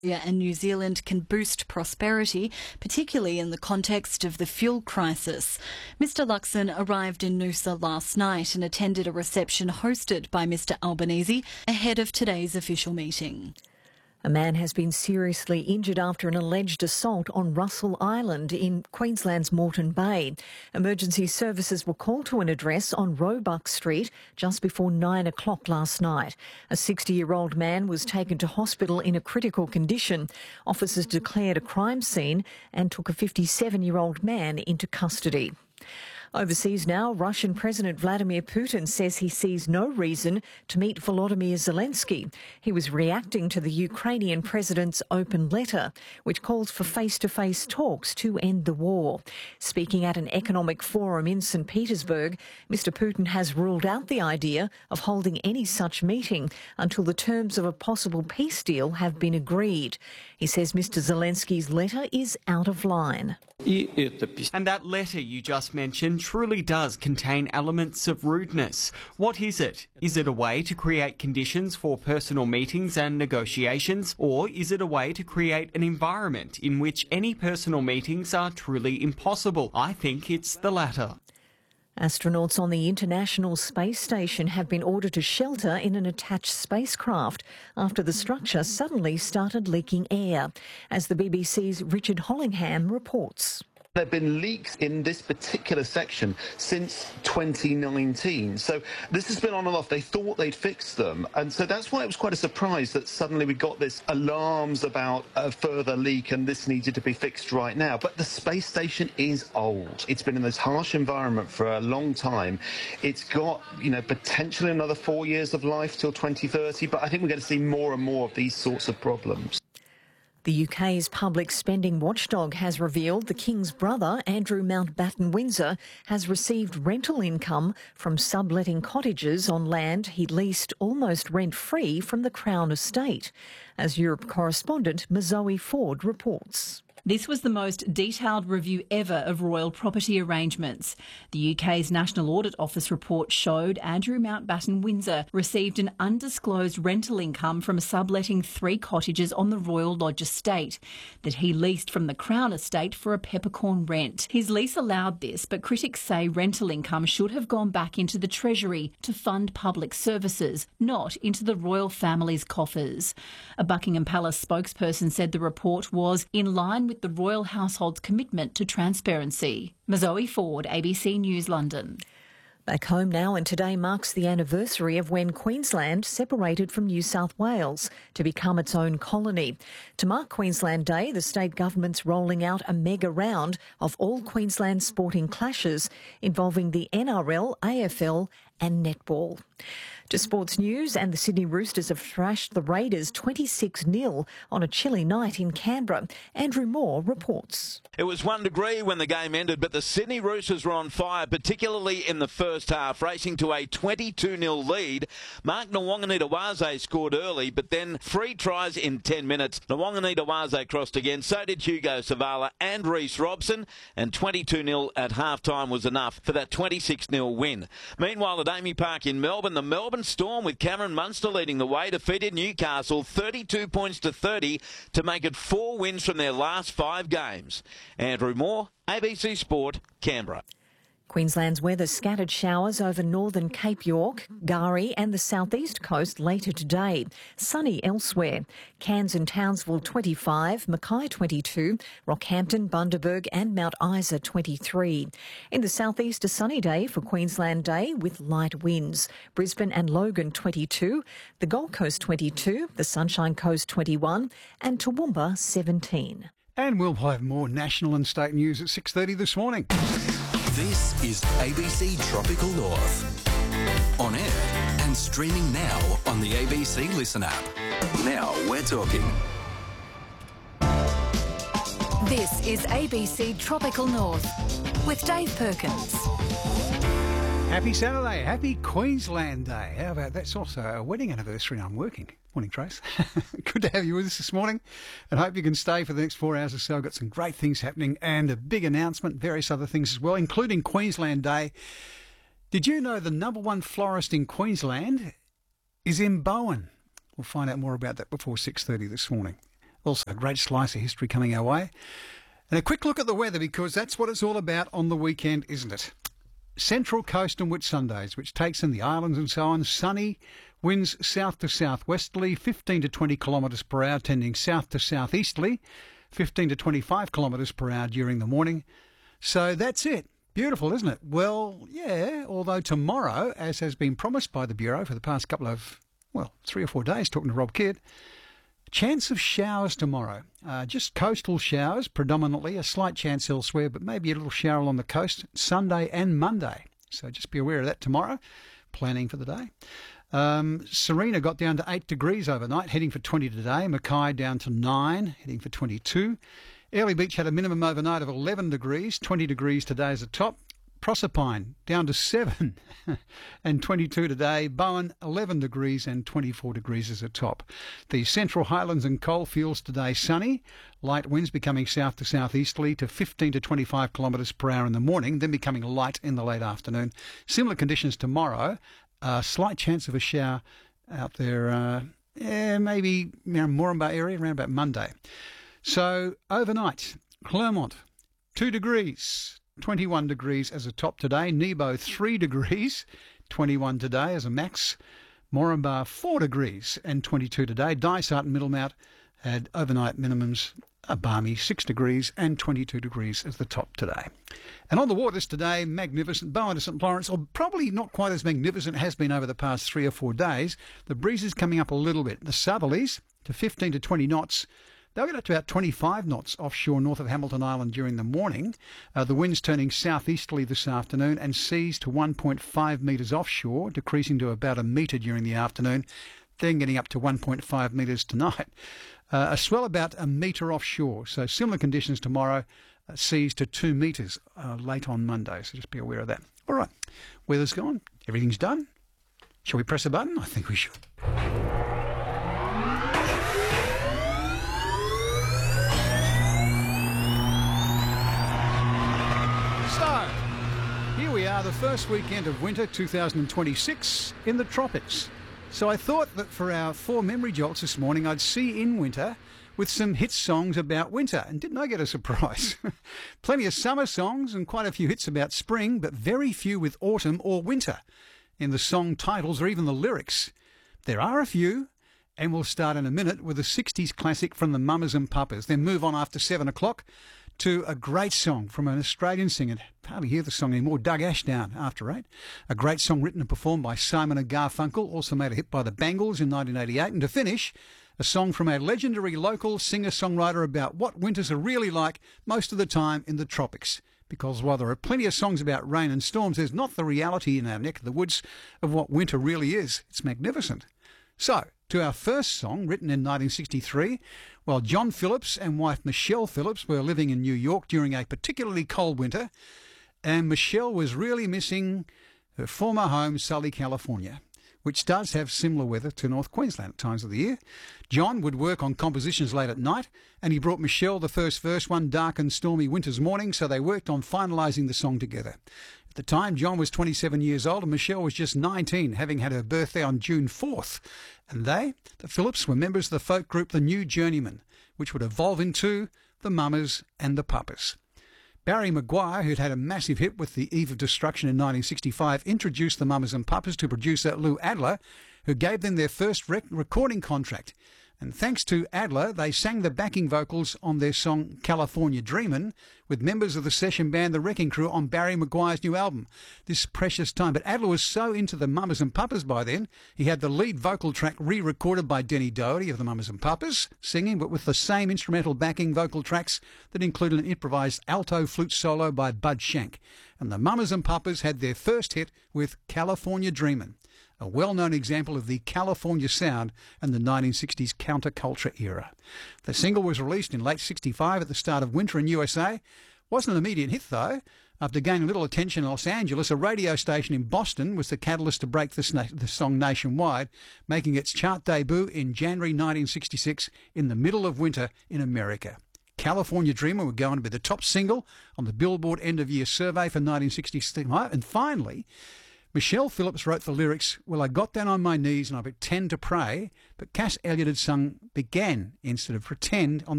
And New Zealand can boost prosperity, particularly in the context of the fuel crisis. Mr Luxon arrived in Noosa last night and attended a reception hosted by Mr Albanese ahead of today's official meeting. A man has been seriously injured after an alleged assault on Russell Island in Queensland's Moreton Bay. Emergency services were called to an address on Roebuck Street just before 9 o'clock last night. A 60-year-old man was taken to hospital in a critical condition. Officers declared a crime scene and took a 57-year-old man into custody. Overseas now, Russian President Vladimir Putin says he sees no reason to meet Volodymyr Zelensky. He was reacting to the Ukrainian president's open letter, which calls for face-to-face talks to end the war. Speaking at an economic forum in St Petersburg, Mr Putin has ruled out the idea of holding any such meeting until the terms of a possible peace deal have been agreed. He says Mr Zelensky's letter is out of line. And that letter you just mentioned truly does contain elements of rudeness. What is it? Is it a way to create conditions for personal meetings and negotiations, or is it a way to create an environment in which any personal meetings are truly impossible? I think it's the latter. Astronauts on the International Space Station have been ordered to shelter in an attached spacecraft after the structure suddenly started leaking air, as the BBC's Richard Hollingham reports. There have been leaks in this particular section since 2019. So this has been on and off. They thought they'd fixed them. And so that's why it was quite a surprise that suddenly we got this alarms about a further leak and this needed to be fixed right now. But the space station is old. It's been in this harsh environment for a long time. It's got, potentially another 4 years of life till 2030. But I think we're going to see more and more of these sorts of problems. The UK's public spending watchdog has revealed the King's brother, Andrew Mountbatten Windsor, has received rental income from subletting cottages on land he leased almost rent-free from the Crown Estate, as Europe correspondent Mazoe Ford reports. This was the most detailed review ever of royal property arrangements. The UK's National Audit Office report showed Andrew Mountbatten Windsor received an undisclosed rental income from subletting 3 cottages on the Royal Lodge estate that he leased from the Crown Estate for a peppercorn rent. His lease allowed this, but critics say rental income should have gone back into the Treasury to fund public services, not into the royal family's coffers. A Buckingham Palace spokesperson said the report was in line with the royal household's commitment to transparency. Mazoe Ford, ABC News, London. Back home now, and today marks the anniversary of when Queensland separated from New South Wales to become its own colony. To mark Queensland Day, the state government's rolling out a mega round of all Queensland sporting clashes involving the NRL, AFL and netball. To sports news, and the Sydney Roosters have thrashed the Raiders 26-0 on a chilly night in Canberra. Andrew Moore reports. It was 1 degree when the game ended, but the Sydney Roosters were on fire, particularly in the first half, racing to a 22-0 lead. Mark Nwanganitawase scored early, but then 3 tries in 10 minutes. Nwanganitawase crossed again, so did Hugo Savala and Reece Robson, and 22-0 at half-time was enough for that 26-0 win. Meanwhile, at Amy Park in Melbourne, the Melbourne Storm, with Cameron Munster leading the way, defeated Newcastle 32 points to 30 to make it 4 wins from their last 5 games. Andrew Moore, ABC Sport, Canberra. Queensland's weather: scattered showers over northern Cape York, Gari and the southeast coast later today. Sunny elsewhere. Cairns and Townsville 25, Mackay 22, Rockhampton, Bundaberg and Mount Isa 23. In the southeast, a sunny day for Queensland Day with light winds. Brisbane and Logan 22, the Gold Coast 22, the Sunshine Coast 21 and Toowoomba 17. And we'll have more national and state news at 6:30 this morning. This is ABC Tropical North. On air and streaming now on the ABC Listen app. Now we're talking. This is ABC Tropical North with Dave Perkins. Happy Saturday, happy Queensland Day. How about that's also a wedding anniversary and I'm working. Morning, Trace. Good to have you with us this morning and hope you can stay for the next 4 hours or so. I've got some great things happening and a big announcement, various other things as well, including Queensland Day. Did you know the #1 florist in Queensland is in Bowen? We'll find out more about that before 6:30 this morning. Also a great slice of history coming our way. And a quick look at the weather, because that's what it's all about on the weekend, isn't it? Central Coast and Whitsundays, which takes in the islands and so on. Sunny, winds south to southwesterly, 15 to 20 kilometres per hour, tending south to southeasterly, 15 to 25 kilometres per hour during the morning. So that's it. Beautiful, isn't it? Well, yeah, although tomorrow, as has been promised by the Bureau for the past couple of, 3 or 4 days, talking to Rob Kidd, chance of showers tomorrow. Just coastal showers, predominantly, a slight chance elsewhere, but maybe a little shower along the coast, Sunday and Monday. So just be aware of that tomorrow, planning for the day. Serena got down to 8 degrees overnight, heading for 20 today. Mackay down to 9, heading for 22. Airlie Beach had a minimum overnight of 11 degrees, 20 degrees today as a top. Proserpine down to 7 and 22 today. Bowen 11 degrees and 24 degrees as a top. The Central Highlands and Coalfields today sunny. Light winds becoming south to southeasterly to 15 to 25 kilometres per hour in the morning, then becoming light in the late afternoon. Similar conditions tomorrow. Slight chance of a shower out there, maybe around Moranbah area, around about Monday. So overnight, Clermont 2 degrees. 21 degrees as a top today. Nebo 3 degrees, 21 today as a max. Moranbah 4 degrees and 22 today. Dysart and Middlemount had overnight minimums, a balmy 6 degrees and 22 degrees as the top today. And on the waters today, magnificent. Bowen to St Lawrence, or probably not quite as magnificent, has been over the past 3 or 4 days. The breeze is coming up a little bit. The southerlies to 15 to 20 knots. They'll get up to about 25 knots offshore north of Hamilton Island during the morning. The wind's turning southeasterly this afternoon, and seas to 1.5 metres offshore, decreasing to about a metre during the afternoon, then getting up to 1.5 metres tonight. A swell about a metre offshore, so similar conditions tomorrow, seas to 2 metres late on Monday, so just be aware of that. All right, weather's gone, everything's done. Shall we press a button? I think we should. Here we are, the first weekend of winter 2026 in the tropics. So I thought that for our 4 memory jolts this morning, I'd see in winter with some hit songs about winter. And didn't I get a surprise? Plenty of summer songs and quite a few hits about spring, but very few with autumn or winter in the song titles or even the lyrics. There are a few, and we'll start in a minute with a 60s classic from the Mamas and Papas, then move on after 7 o'clock to a great song from an Australian singer. Hardly hear the song anymore, Doug Ashdown, after 8. A great song written and performed by Simon and Garfunkel, also made a hit by the Bangles in 1988. And to finish, a song from a legendary local singer-songwriter about what winters are really like most of the time in the tropics. Because while there are plenty of songs about rain and storms, there's not the reality in our neck of the woods of what winter really is. It's magnificent. So, to our first song, written in 1963, while John Phillips and wife Michelle Phillips were living in New York during a particularly cold winter, and Michelle was really missing her former home, Sully, California, which does have similar weather to North Queensland at times of the year. John would work on compositions late at night, and he brought Michelle the first verse one dark and stormy winter's morning, so they worked on finalising the song together. At the time, John was 27 years old and Michelle was just 19, having had her birthday on June 4th. And they, the Phillips, were members of the folk group The New Journeymen, which would evolve into the Mamas and the Papas. Barry Maguire, who'd had a massive hit with The Eve of Destruction in 1965, introduced the Mamas and Papas to producer Lou Adler, who gave them their first recording contract. And thanks to Adler, they sang the backing vocals on their song California Dreamin', with members of the session band The Wrecking Crew on Barry Maguire's new album, This Precious Time. But Adler was so into the Mamas and Papas by then, he had the lead vocal track re-recorded by Denny Doherty of the Mamas and Papas, singing, but with the same instrumental backing vocal tracks that included an improvised alto flute solo by Bud Shank. And the Mamas and Papas had their first hit with California Dreamin', a well-known example of the California sound and the 1960s counterculture era. The single was released in late 65 at the start of winter in USA. Wasn't an immediate hit, though. After gaining little attention in Los Angeles, a radio station in Boston was the catalyst to break the song nationwide, making its chart debut in January 1966 in the middle of winter in America. California Dreamer would go on to be the top single on the Billboard End-of-Year survey for 1965. And finally, Michelle Phillips wrote the lyrics, "Well, I got down on my knees and I pretend to pray," but Cass Elliot had sung "began" instead of "pretend" on the